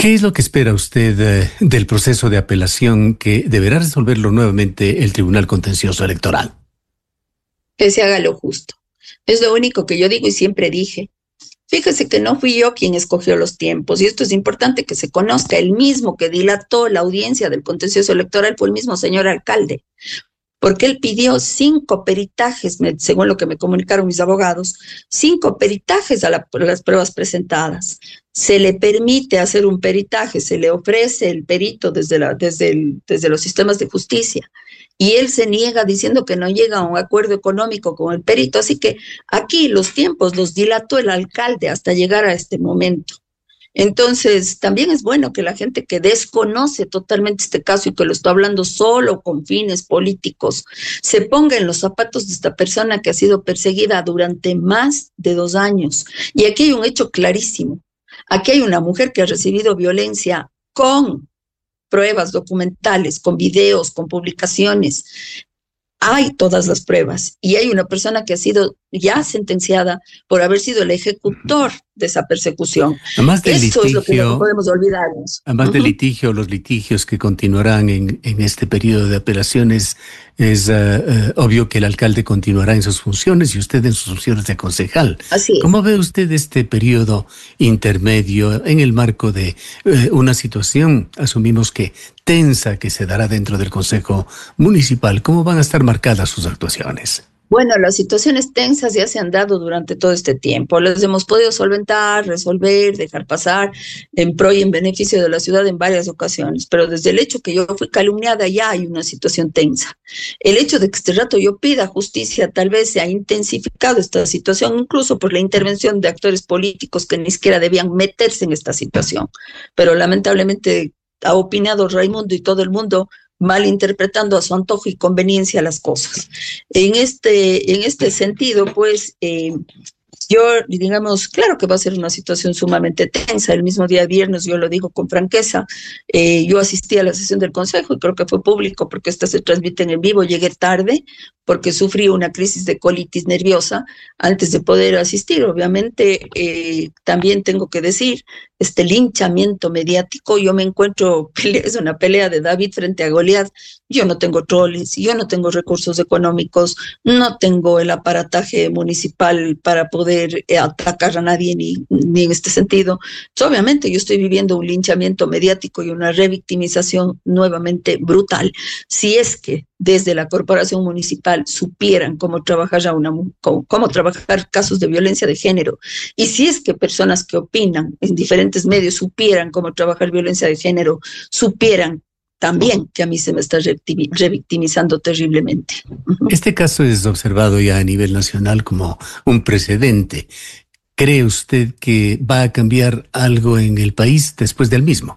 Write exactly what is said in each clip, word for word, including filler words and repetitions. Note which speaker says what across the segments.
Speaker 1: ¿Qué es lo que espera usted eh, del proceso de apelación que deberá resolverlo nuevamente el Tribunal Contencioso Electoral?
Speaker 2: Que se haga lo justo. Es lo único que yo digo y siempre dije. Fíjese que no fui yo quien escogió los tiempos, y esto es importante que se conozca. El mismo que dilató la audiencia del contencioso electoral fue el mismo señor alcalde, porque él pidió cinco peritajes, según lo que me comunicaron mis abogados, cinco peritajes a, la, a las pruebas presentadas. Se le permite hacer un peritaje, se le ofrece el perito desde, la, desde, el, desde los sistemas de justicia, y él se niega diciendo que no llega a un acuerdo económico con el perito. Así que aquí los tiempos los dilató el alcalde hasta llegar a este momento. Entonces, también es bueno que la gente que desconoce totalmente este caso y que lo está hablando solo con fines políticos, se ponga en los zapatos de esta persona que ha sido perseguida durante más de dos años. Y aquí hay un hecho clarísimo. Aquí hay una mujer que ha recibido violencia con pruebas documentales, con videos, con publicaciones. Hay todas las pruebas, y hay una persona que ha sido ya sentenciada por haber sido el ejecutor de esa persecución.
Speaker 1: Además del
Speaker 2: Eso
Speaker 1: litigio,
Speaker 2: es lo que no podemos olvidarnos.
Speaker 1: Además
Speaker 2: Uh-huh.
Speaker 1: del litigio, los litigios que continuarán en, en este periodo de apelaciones, es uh, uh, obvio que el alcalde continuará en sus funciones y usted en sus funciones de concejal.
Speaker 2: Así es.
Speaker 1: ¿Cómo ve usted este periodo intermedio en el marco de uh, una situación, asumimos que tensa, que se dará dentro del Consejo Municipal? ¿Cómo van a estar marcadas sus actuaciones?
Speaker 2: Bueno, las situaciones tensas ya se han dado durante todo este tiempo. Las hemos podido solventar, resolver, dejar pasar en pro y en beneficio de la ciudad en varias ocasiones. Pero desde el hecho que yo fui calumniada ya hay una situación tensa. El hecho de que este rato yo pida justicia, tal vez se ha intensificado esta situación, incluso por la intervención de actores políticos que ni siquiera debían meterse en esta situación. Pero lamentablemente ha opinado Raimundo y todo el mundo malinterpretando a su antojo y conveniencia las cosas. En este, en este sentido, pues, eh, yo, digamos, claro que va a ser una situación sumamente tensa. El mismo día viernes, yo lo digo con franqueza, eh, yo asistí a la sesión del Consejo y creo que fue público porque esta se transmite en vivo. Llegué tarde porque sufrí una crisis de colitis nerviosa antes de poder asistir. Obviamente, eh, también tengo que decir, este linchamiento mediático, yo me encuentro, es una pelea de David frente a Goliat. Yo no tengo troles, yo no tengo recursos económicos, no tengo el aparataje municipal para poder eh, atacar a nadie ni, ni en este sentido. Entonces, obviamente yo estoy viviendo un linchamiento mediático y una revictimización nuevamente brutal. Si es que desde la corporación municipal supieran cómo trabajar, a una, cómo, cómo trabajar casos de violencia de género, y si es que personas que opinan en diferentes medios supieran cómo trabajar violencia de género, supieran también que a mí se me está revictimizando terriblemente. Uh-huh.
Speaker 1: Este caso es observado ya a nivel nacional como un precedente. ¿Cree usted que va a cambiar algo en el país después del mismo?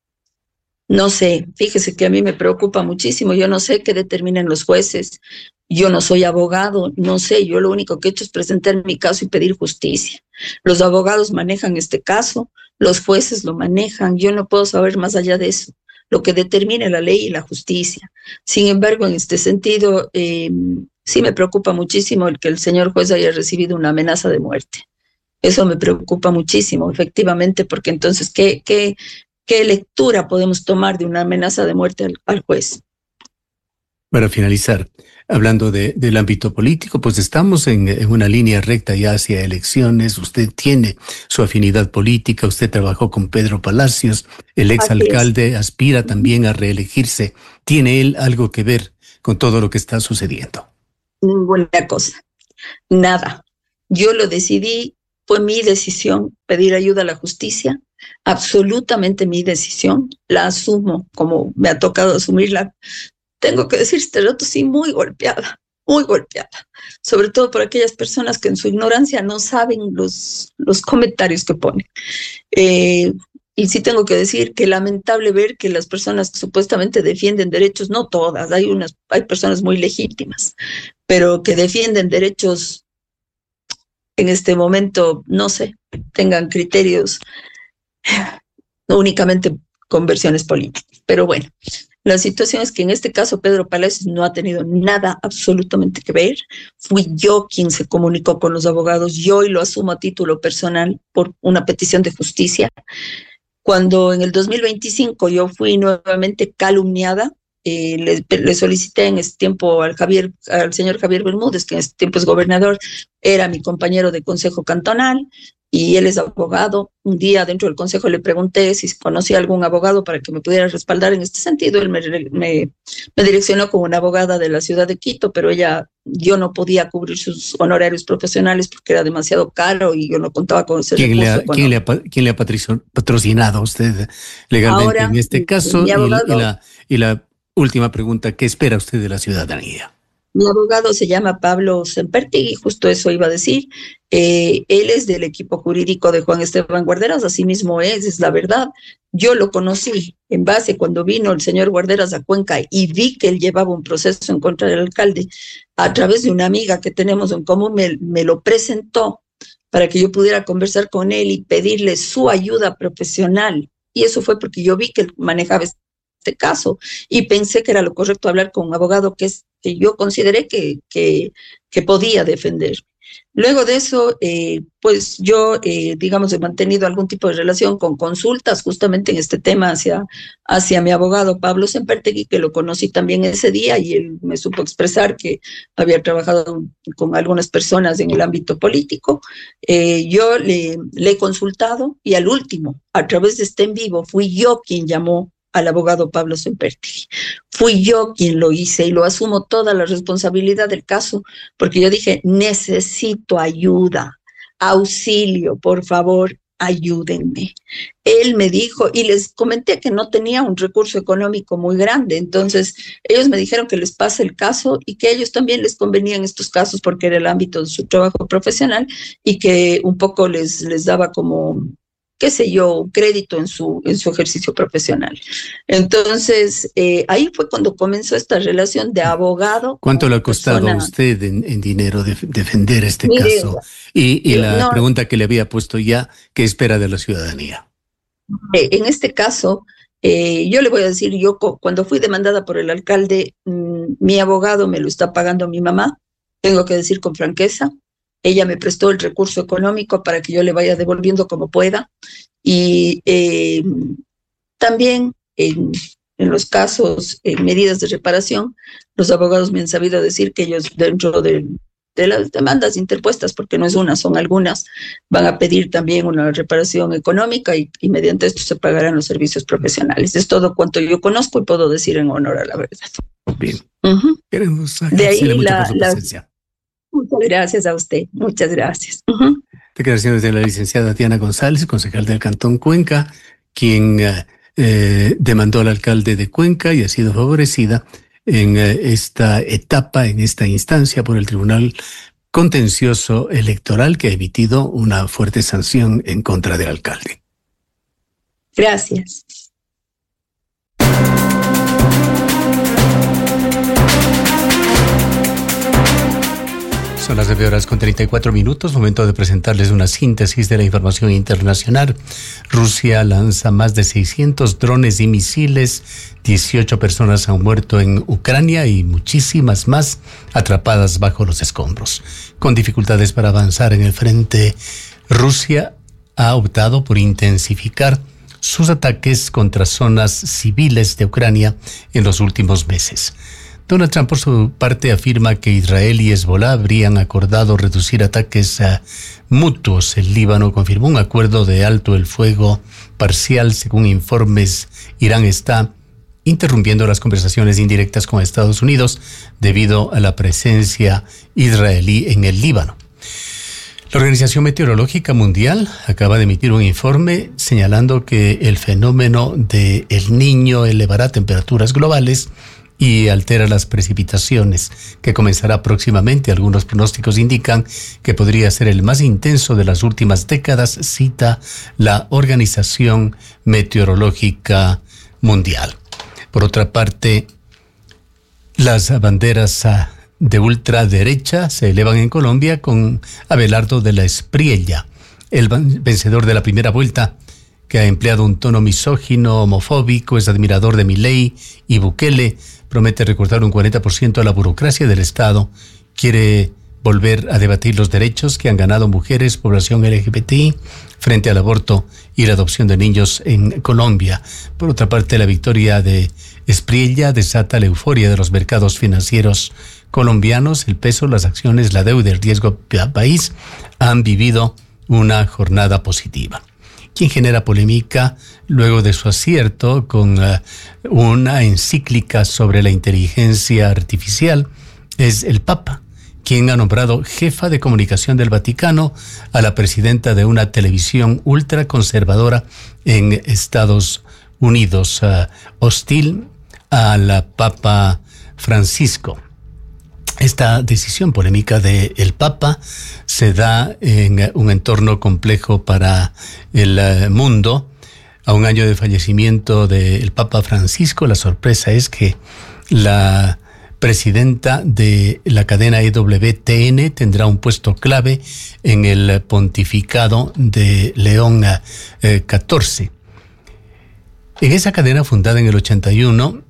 Speaker 2: No sé, fíjese que a mí me preocupa muchísimo. Yo no sé qué determinan los jueces. Yo no soy abogado, no sé. Yo lo único que he hecho es presentar mi caso y pedir justicia. Los abogados manejan este caso, los jueces lo manejan. Yo no puedo saber más allá de eso, lo que determine la ley y la justicia. Sin embargo, en este sentido, eh, sí me preocupa muchísimo el que el señor juez haya recibido una amenaza de muerte. Eso me preocupa muchísimo, efectivamente, porque entonces, ¿qué, qué, qué lectura podemos tomar de una amenaza de muerte al, al juez?
Speaker 1: Para finalizar, hablando de, del ámbito político, pues estamos en, en una línea recta ya hacia elecciones. Usted tiene su afinidad política, usted trabajó con Pedro Palacios, el exalcalde aspira también a reelegirse. ¿Tiene él algo que ver con todo lo que está sucediendo?
Speaker 2: Ninguna cosa, nada. Yo lo decidí, fue mi decisión pedir ayuda a la justicia, absolutamente mi decisión, la asumo como me ha tocado asumirla. Tengo que decir, este rato sí, muy golpeada, muy golpeada, sobre todo por aquellas personas que en su ignorancia no saben los, los comentarios que ponen. Eh, y sí tengo que decir que lamentable ver que las personas que supuestamente defienden derechos, no todas, hay, unas, hay personas muy legítimas, pero que defienden derechos en este momento, no sé, tengan criterios únicamente con versiones políticas. Pero bueno, la situación es que en este caso Pedro Palacios no ha tenido nada absolutamente que ver. Fui yo quien se comunicó con los abogados, yo y lo asumo a título personal por una petición de justicia. Cuando en el dos mil veinticinco yo fui nuevamente calumniada, eh, le, le solicité en ese tiempo al, Javier, al señor Javier Bermúdez, que en ese tiempo es gobernador, era mi compañero de consejo cantonal, y él es abogado. Un día dentro del consejo le pregunté si conocía algún abogado para que me pudiera respaldar en este sentido. Él me, me, me direccionó con una abogada de la ciudad de Quito, pero ella, yo no podía cubrir sus honorarios profesionales porque era demasiado caro y yo no contaba con ese
Speaker 1: ¿Quién
Speaker 2: recurso.
Speaker 1: Le ha, ¿quién, le ha, ¿Quién le ha patrocinado a usted legalmente
Speaker 2: Ahora,
Speaker 1: en este caso?
Speaker 2: mi abogado,
Speaker 1: y, y, la, y la última pregunta, ¿qué espera usted de la ciudadanía?
Speaker 2: Mi abogado se llama Pablo Sempertegui, justo eso iba a decir. Eh, él es del equipo jurídico de Juan Esteban Guarderas, así mismo es, es la verdad. Yo lo conocí en base cuando vino el señor Guarderas a Cuenca y vi que él llevaba un proceso en contra del alcalde. A través de una amiga que tenemos en común, me, me lo presentó para que yo pudiera conversar con él y pedirle su ayuda profesional. Y eso fue porque yo vi que él manejaba este caso y pensé que era lo correcto hablar con un abogado que, es, que yo consideré que, que, que podía defender. Luego de eso, eh, pues yo, eh, digamos, he mantenido algún tipo de relación con consultas justamente en este tema hacia, hacia mi abogado Pablo Sempertegui, que lo conocí también ese día y él me supo expresar que había trabajado con algunas personas en el ámbito político. Eh, yo le, le he consultado y al último, a través de este en vivo, fui yo quien llamó al abogado Pablo Sempertegui. Fui yo quien lo hice y lo asumo toda la responsabilidad del caso, porque yo dije, necesito ayuda, auxilio, por favor, ayúdenme. Él me dijo, y les comenté que no tenía un recurso económico muy grande, entonces ellos me dijeron que les pase el caso y que a ellos también les convenían estos casos porque era el ámbito de su trabajo profesional y que un poco les, les daba como, qué sé yo, crédito en su, en su ejercicio profesional. Entonces, eh, ahí fue cuando comenzó esta relación de abogado.
Speaker 1: ¿Cuánto le ha costado persona? a usted en, en dinero de, defender este Mire, caso? Y, y la no, pregunta que le había puesto ya, ¿qué espera de la ciudadanía?
Speaker 2: Eh, en este caso, eh, yo le voy a decir, yo cuando fui demandada por el alcalde, mmm, mi abogado me lo está pagando mi mamá, tengo que decir con franqueza. Ella me prestó el recurso económico para que yo le vaya devolviendo como pueda. Y eh, también en, en los casos, en medidas de reparación, los abogados me han sabido decir que ellos dentro de, de las demandas interpuestas, porque no es una, son algunas, van a pedir también una reparación económica y, y mediante esto se pagarán los servicios profesionales. Es todo cuanto yo conozco y puedo decir en honor a la verdad.
Speaker 1: Bien. Uh-huh. Queremos agradecerle mucho por su presencia.
Speaker 2: Muchas gracias a usted, muchas gracias. Uh-huh.
Speaker 1: Declaraciones de la licenciada Diana González, concejal del Cantón Cuenca, quien eh, eh, demandó al alcalde de Cuenca y ha sido favorecida en eh, esta etapa, en esta instancia por el Tribunal Contencioso Electoral, que ha emitido una fuerte sanción en contra del alcalde.
Speaker 2: Gracias.
Speaker 1: Son las nueve horas con treinta y cuatro minutos, momento de presentarles una síntesis de la información internacional. Rusia lanza más de seiscientos drones y misiles, dieciocho personas han muerto en Ucrania y muchísimas más atrapadas bajo los escombros. Con dificultades para avanzar en el frente, Rusia ha optado por intensificar sus ataques contra zonas civiles de Ucrania en los últimos meses. Donald Trump, por su parte, afirma que Israel y Hezbollah habrían acordado reducir ataques uh, mutuos. El Líbano confirmó un acuerdo de alto el fuego parcial. Según informes, Irán está interrumpiendo las conversaciones indirectas con Estados Unidos debido a la presencia israelí en el Líbano. La Organización Meteorológica Mundial acaba de emitir un informe señalando que el fenómeno de El Niño elevará temperaturas globales y altera las precipitaciones, que comenzará próximamente. Algunos pronósticos indican que podría ser el más intenso de las últimas décadas, cita la Organización Meteorológica Mundial. Por otra parte, las banderas de ultraderecha se elevan en Colombia con Abelardo de la Espriella, el vencedor de la primera vuelta, que ha empleado un tono misógino, homofóbico, es admirador de Milei y Bukele, promete recortar un cuarenta por ciento a la burocracia del Estado, quiere volver a debatir los derechos que han ganado mujeres, población L G B T I, frente al aborto y la adopción de niños en Colombia. Por otra parte, la victoria de Espriella desata la euforia de los mercados financieros colombianos. El peso, las acciones, la deuda y el riesgo país han vivido una jornada positiva. ¿Quién genera polémica luego de su acierto con uh, una encíclica sobre la inteligencia artificial? Es el Papa, quien ha nombrado jefa de comunicación del Vaticano a la presidenta de una televisión ultraconservadora en Estados Unidos, uh, hostil al Papa Francisco. Esta decisión polémica del Papa se da en un entorno complejo para el mundo. A un año de fallecimiento del Papa Francisco, la sorpresa es que la presidenta de la cadena E W T N tendrá un puesto clave en el pontificado de León catorce. En esa cadena, fundada en el ochenta y uno,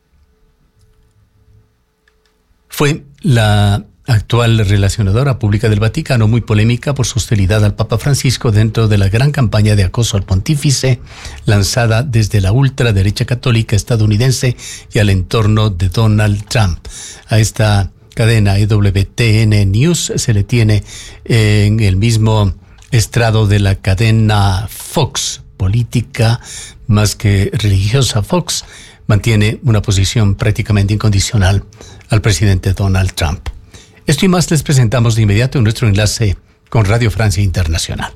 Speaker 1: fue la actual relacionadora pública del Vaticano, muy polémica por su hostilidad al Papa Francisco dentro de la gran campaña de acoso al pontífice lanzada desde la ultraderecha católica estadounidense y al entorno de Donald Trump. A esta cadena E W T N News se le tiene en el mismo estrado de la cadena Fox, política más que religiosa. Fox mantiene una posición prácticamente incondicional al presidente Donald Trump. Esto y más les presentamos de inmediato en nuestro enlace con Radio Francia Internacional.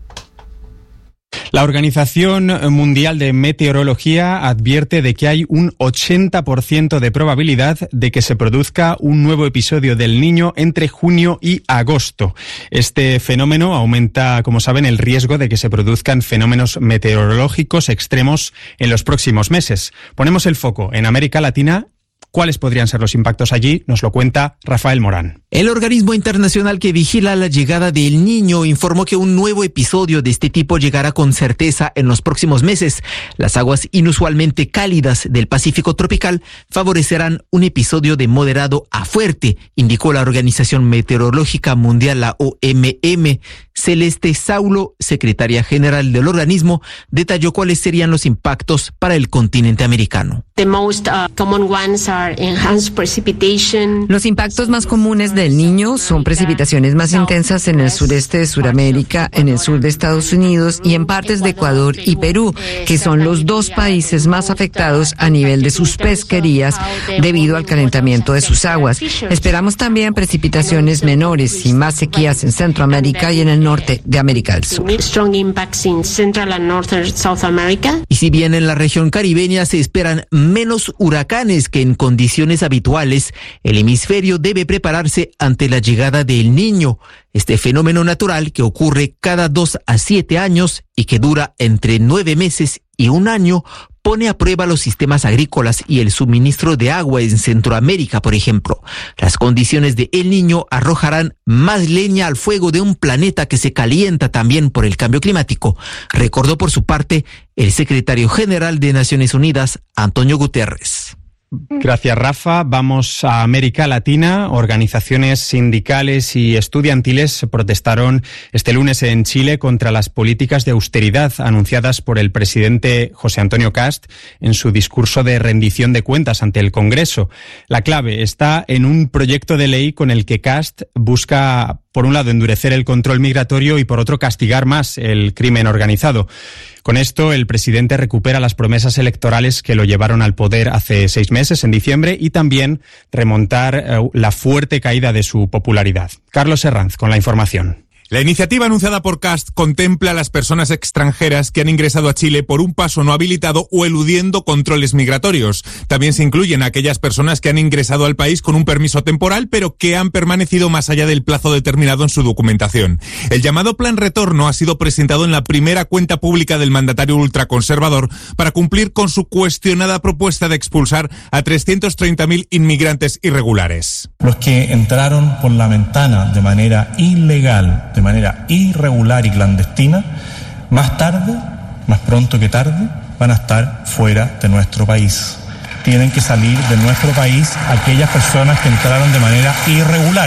Speaker 3: La Organización Mundial de Meteorología advierte de que hay un ochenta por ciento de probabilidad de que se produzca un nuevo episodio del Niño entre junio y agosto. Este fenómeno aumenta, como saben, el riesgo de que se produzcan fenómenos meteorológicos extremos en los próximos meses. Ponemos el foco en América Latina. ¿Cuáles podrían ser los impactos allí? Nos lo cuenta Rafael Morán.
Speaker 4: El organismo internacional que vigila la llegada del Niño informó que un nuevo episodio de este tipo llegará con certeza en los próximos meses. Las aguas inusualmente cálidas del Pacífico tropical favorecerán un episodio de moderado a fuerte, indicó la Organización Meteorológica Mundial, la O M M. Celeste Saulo, secretaria general del organismo, detalló cuáles serían los impactos para el continente americano.
Speaker 5: The most, uh, common ones are enhanced precipitation.
Speaker 6: Los impactos más comunes del Niño son precipitaciones más intensas en el sureste de Sudamérica, en el sur de Estados Unidos y en partes de Ecuador y Perú, que son los dos países más afectados a nivel de sus pesquerías debido al calentamiento de sus aguas. Esperamos también precipitaciones menores y más sequías en Centroamérica y en el norte de América del Sur.
Speaker 5: Strong impacts in Central and Northern South America.
Speaker 4: Y si bien en la región caribeña se esperan menos huracanes que en condiciones habituales, el hemisferio debe prepararse ante la llegada del Niño, este fenómeno natural que ocurre cada dos a siete años y que dura entre nueve meses y un año, pone a prueba los sistemas agrícolas y el suministro de agua en Centroamérica, por ejemplo. Las condiciones de El Niño arrojarán más leña al fuego de un planeta que se calienta también por el cambio climático, recordó por su parte el secretario general de Naciones Unidas, Antonio Guterres.
Speaker 3: Gracias, Rafa. Vamos a América Latina. Organizaciones sindicales y estudiantiles protestaron este lunes en Chile contra las políticas de austeridad anunciadas por el presidente José Antonio Kast en su discurso de rendición de cuentas ante el Congreso. La clave está en un proyecto de ley con el que Kast busca, por un lado, endurecer el control migratorio y, por otro, castigar más el crimen organizado. Con esto, el presidente recupera las promesas electorales que lo llevaron al poder hace seis meses, en diciembre, y también remontar eh, la fuerte caída de su popularidad. Carlos Herranz, con la información.
Speaker 7: La iniciativa anunciada por Kast contempla a las personas extranjeras que han ingresado a Chile por un paso no habilitado o eludiendo controles migratorios. También se incluyen aquellas personas que han ingresado al país con un permiso temporal, pero que han permanecido más allá del plazo determinado en su documentación. El llamado Plan Retorno ha sido presentado en la primera cuenta pública del mandatario ultraconservador para cumplir con su cuestionada propuesta de expulsar a trescientos treinta mil inmigrantes irregulares.
Speaker 8: Los que entraron por la ventana de manera ilegal, de manera irregular y clandestina, más tarde, más pronto que tarde, van a estar fuera de nuestro país. Tienen que salir de nuestro país aquellas personas que entraron de manera irregular.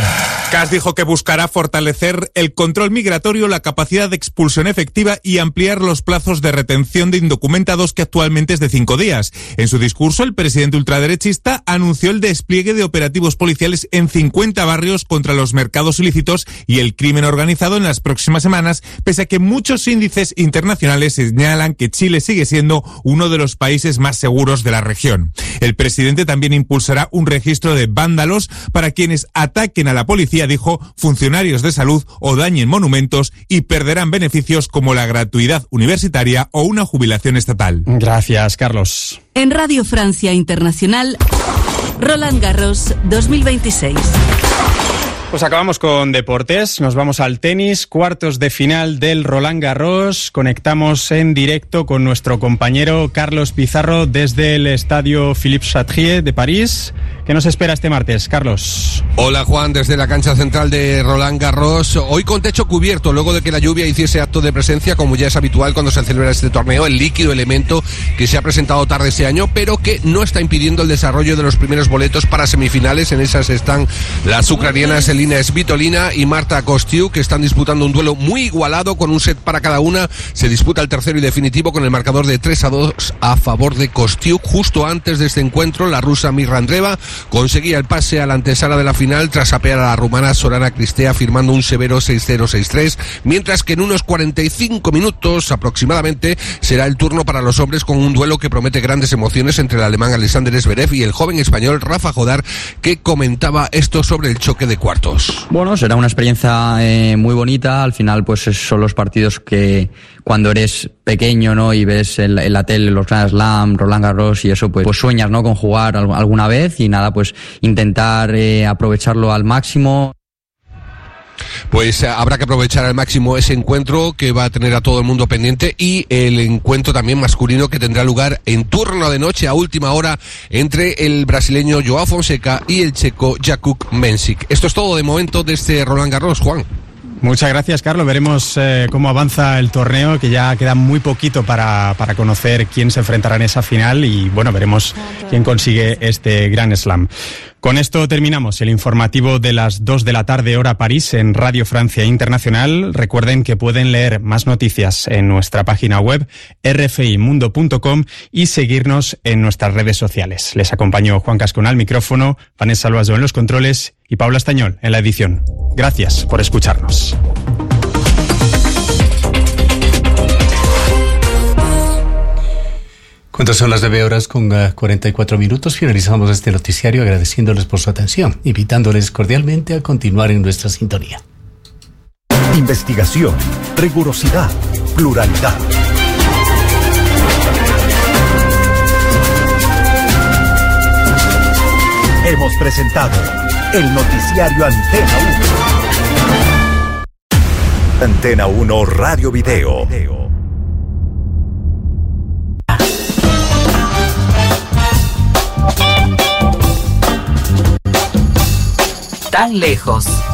Speaker 7: Kast dijo que buscará fortalecer el control migratorio, la capacidad de expulsión efectiva y ampliar los plazos de retención de indocumentados, que actualmente es de cinco días. En su discurso, el presidente ultraderechista anunció el despliegue de operativos policiales en cincuenta barrios contra los mercados ilícitos y el crimen organizado en las próximas semanas, pese a que muchos índices internacionales señalan que Chile sigue siendo uno de los países más seguros de la región. El presidente también impulsará un registro de vándalos para quienes ataquen a la policía, dijo, funcionarios de salud o dañen monumentos, y perderán beneficios como la gratuidad universitaria o una jubilación estatal.
Speaker 3: Gracias, Carlos.
Speaker 9: En Radio Francia Internacional, Roland Garros dos mil veintiséis.
Speaker 3: Pues acabamos con deportes, nos vamos al tenis, cuartos de final del Roland Garros. Conectamos en directo con nuestro compañero Carlos Pizarro desde el estadio Philippe Chatrier de París. ¿Qué nos espera este martes, Carlos?
Speaker 10: Hola, Juan, desde la cancha central de Roland Garros. Hoy con techo cubierto, luego de que la lluvia hiciese acto de presencia, como ya es habitual cuando se celebra este torneo, el líquido elemento que se ha presentado tarde este año, pero que no está impidiendo el desarrollo de los primeros boletos para semifinales. En esas están las ucranianas Elina Svitolina y Marta Kostyuk, que están disputando un duelo muy igualado con un set para cada una. Se disputa el tercero y definitivo con el marcador de tres a dos a favor de Kostyuk. Justo antes de este encuentro, la rusa Mirra Andreeva conseguía el pase a la antesala de la final tras apear a la rumana Sorana Cristea, firmando un severo seis cero seis tres, mientras que en unos cuarenta y cinco minutos aproximadamente será el turno para los hombres, con un duelo que promete grandes emociones entre el alemán Alexander Zverev y el joven español Rafa Jodar, que comentaba esto sobre el choque de cuartos.
Speaker 11: Bueno, será una experiencia eh, muy bonita. Al final, pues son los partidos que cuando eres pequeño, ¿no?, y ves en, en la tele los Grand Slam, Roland Garros y eso, pues, pues sueñas, ¿no?, con jugar alguna vez, y nada, pues intentar eh, aprovecharlo al máximo.
Speaker 10: Pues eh, habrá que aprovechar al máximo ese encuentro que va a tener a todo el mundo pendiente, y el encuentro también masculino que tendrá lugar en turno de noche a última hora entre el brasileño Joao Fonseca y el checo Jakub Mensik. Esto es todo de momento de este Roland Garros, Juan.
Speaker 3: Muchas gracias, Carlos. Veremos eh, cómo avanza el torneo, que ya queda muy poquito para, para conocer quién se enfrentará en esa final, y bueno, veremos quién consigue este Grand Slam. Con esto terminamos el informativo de las dos de la tarde, hora París, en Radio Francia Internacional. Recuerden que pueden leer más noticias en nuestra página web erre efe i mundo punto com y seguirnos en nuestras redes sociales. Les acompañó Juan Cascón al micrófono, Vanessa Loazo en los controles y Paula Estañol en la edición. Gracias por escucharnos.
Speaker 1: Cuando son las nueve horas con uh, cuarenta y cuatro minutos, finalizamos este noticiario agradeciéndoles por su atención, invitándoles cordialmente a continuar en nuestra sintonía.
Speaker 12: Investigación, rigurosidad, pluralidad. Hemos presentado el noticiario Antena uno. Antena uno Radio Video.
Speaker 13: Tan lejos.